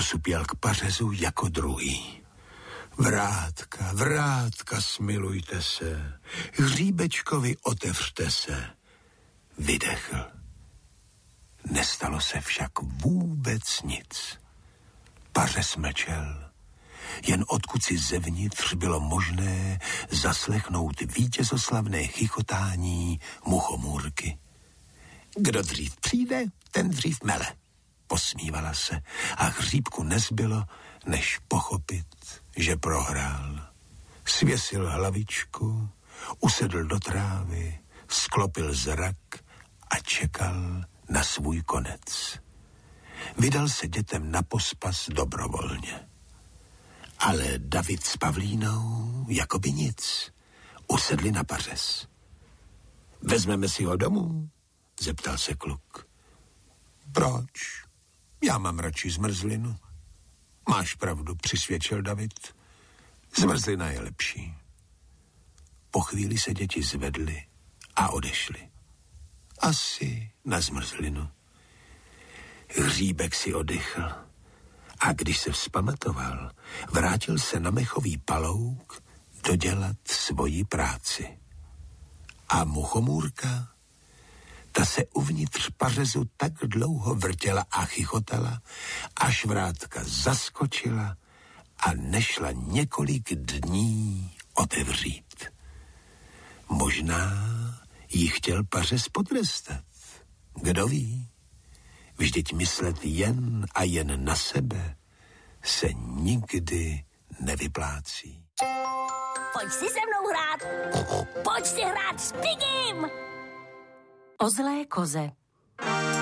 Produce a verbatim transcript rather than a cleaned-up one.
posupěl k pařezu jako druhý. Vrátka, vrátka, smilujte se, hříbečkovi otevřte se, vydechl. Nestalo se však vůbec nic. Pařez mlčel, jen odkud si zevnitř bylo možné zaslechnout vítězoslavné chichotání muchomůrky. Kdo dřív přijde, ten dřív mele, posmívala se a hříbku nezbylo, než pochopit, že prohrál. Svěsil hlavičku, usedl do trávy, sklopil zrak a čekal na svůj konec. Vydal se dětem na pospas dobrovolně. Ale David s Pavlínou jakoby nic. Usedli na pařez. Vezmeme si ho domů? Zeptal se kluk. Proč? Já mám radši zmrzlinu. Máš pravdu, přisvědčil David. Zmrzlina je lepší. Po chvíli se děti zvedly a odešly. Asi na zmrzlinu. Hříbek si oddychl a když se vzpamatoval, vrátil se na mechový palouk dodělat svoji práci. A muchomůrka, ta se uvnitř pařezu tak dlouho vrtěla a chichotala, až vrátka zaskočila a nešla několik dní otevřít. Možná jí chtěl pařez potrestat. Kdo ví? Vždyť myslet jen a jen na sebe se nikdy nevyplácí. Pojď si se mnou hrát. Pojď si hrát s Pigim. O zlé koze.